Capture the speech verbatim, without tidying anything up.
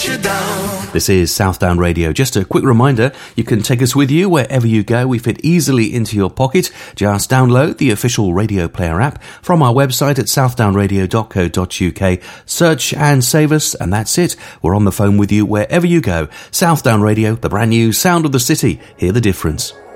let you down. This is Southdown Radio. Just a quick reminder, you can take us with you wherever you go. We fit easily into your pocket. Just download the official Radio Player app from our website at southdown radio dot co dot uk. Search and save us, and that's it. We're on the phone with you wherever you go. Southdown Radio, the brand new sound of the city. Hear the difference.